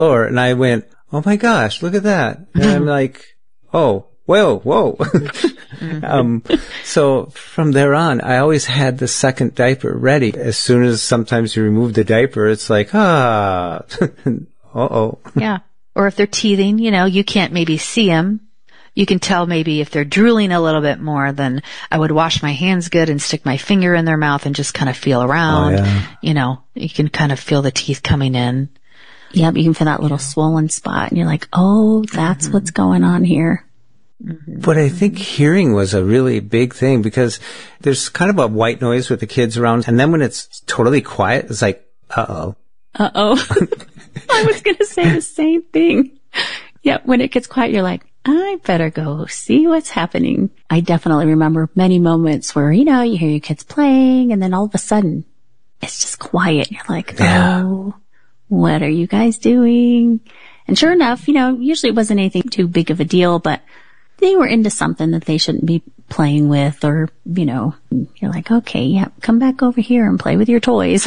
floor, and I went, oh my gosh, look at that. And I'm like, oh, whoa. So from there on, I always had the second diaper ready. As soon as sometimes you remove the diaper, it's like, uh-oh. Yeah. Or if they're teething, you can't maybe see them. You can tell maybe if they're drooling a little bit more, then I would wash my hands good and stick my finger in their mouth and just kind of feel around. Oh, yeah. You can kind of feel the teeth coming in. Yep, you can feel that little swollen spot and you're like, oh, that's what's going on here. But I think hearing was a really big thing because there's kind of a white noise with the kids around. And then when it's totally quiet, it's like, uh-oh. Uh-oh. I was going to say the same thing. Yeah, when it gets quiet, you're like, I better go see what's happening. I definitely remember many moments where, you hear your kids playing and then all of a sudden it's just quiet. You're like, oh, what are you guys doing? And sure enough, usually it wasn't anything too big of a deal, but they were into something that they shouldn't be playing with or, you're like, okay, yeah, come back over here and play with your toys.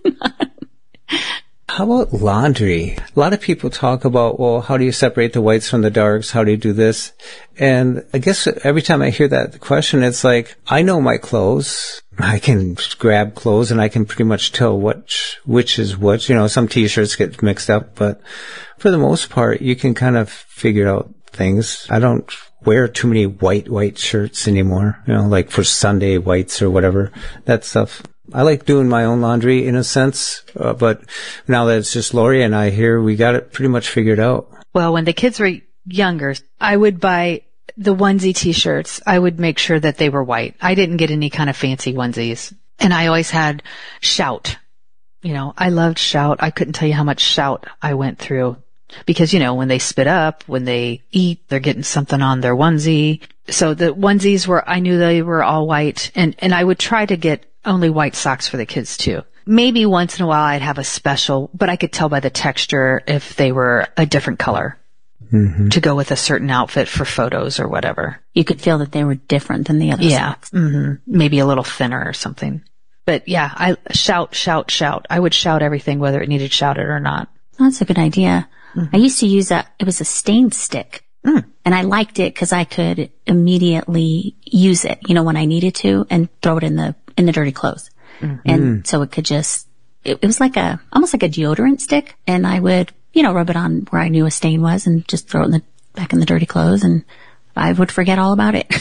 How about laundry? A lot of people talk about, well, how do you separate the whites from the darks? How do you do this? And I guess every time I hear that question, it's like, I know my clothes. I can grab clothes and I can pretty much tell which is which. Some t-shirts get mixed up, but for the most part, you can kind of figure out things. I don't wear too many white shirts anymore, like for Sunday whites or whatever, that stuff. I like doing my own laundry in a sense, but now that it's just Lori and I here, we got it pretty much figured out. Well, when the kids were younger, I would buy the onesie t-shirts. I would make sure that they were white. I didn't get any kind of fancy onesies. And I always had Shout. I loved Shout. I couldn't tell you how much Shout I went through because, when they spit up, when they eat, they're getting something on their onesie. So the onesies I knew they were all white and I would try to get only white socks for the kids too. Maybe once in a while I'd have a special, but I could tell by the texture if they were a different color to go with a certain outfit for photos or whatever. You could feel that they were different than the other socks. Maybe a little thinner or something. But yeah, I shout. I would shout everything, whether it needed shouted or not. That's a good idea. I used to use it was a stain stick. And I liked it because I could immediately use it, when I needed to and throw it in the dirty clothes. And so it could just, it was like almost like a deodorant stick. And I would, rub it on where I knew a stain was and just throw it back in the dirty clothes and I would forget all about it.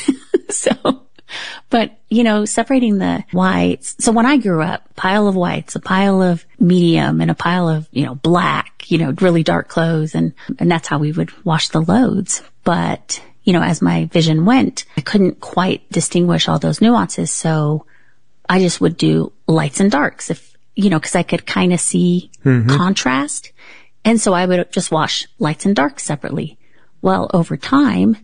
But, separating the whites. So when I grew up, pile of whites, a pile of medium and a pile of, black, really dark clothes. And that's how we would wash the loads. But, as my vision went, I couldn't quite distinguish all those nuances. So I just would do lights and darks cause I could kind of see contrast. And so I would just wash lights and darks separately. Well, over time,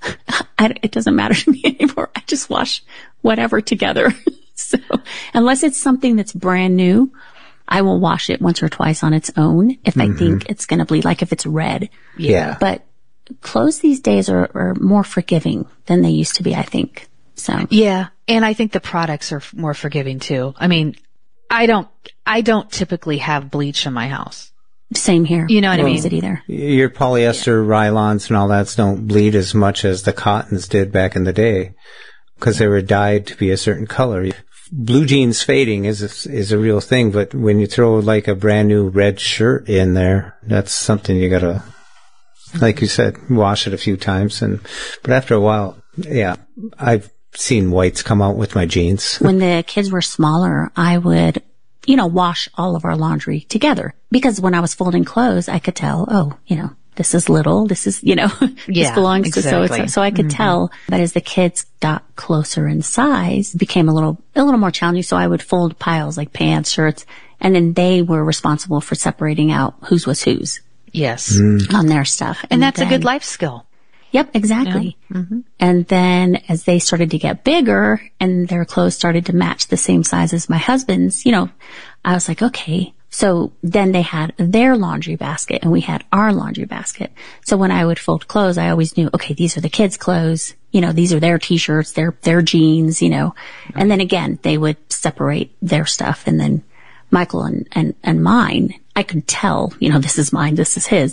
it doesn't matter to me anymore. I just wash whatever together. So unless it's something that's brand new, I will wash it once or twice on its own if I think it's going to bleed, like if it's red. Yeah. But clothes these days are more forgiving than they used to be, I think. So. Yeah. And I think the products are more forgiving too. I mean, I don't typically have bleach in my house. Same here. You know what I mean? Use it either. Your polyester rylons and all that don't bleed as much as the cottons did back in the day because they were dyed to be a certain color. Blue jeans fading is a real thing, but when you throw like a brand new red shirt in there, that's something you gotta, like you said, wash it a few times. But after a while, yeah, I've seen whites come out with my jeans. When the kids were smaller, I would, wash all of our laundry together because when I was folding clothes, I could tell, this is little, this is, this belongs to so-and-so. So I could tell. But as the kids got closer in size, it became a little more challenging. So I would fold piles like pants, shirts, and then they were responsible for separating out whose was whose. Yes. On their stuff. And that's a good life skill. Yep, exactly. Yeah. And then as they started to get bigger and their clothes started to match the same size as my husband's, I was like, okay. So then they had their laundry basket and we had our laundry basket. So when I would fold clothes, I always knew, okay, these are the kids' clothes. These are their t-shirts, their jeans, And then again, they would separate their stuff. And then Michael and mine, I could tell, this is mine, this is his.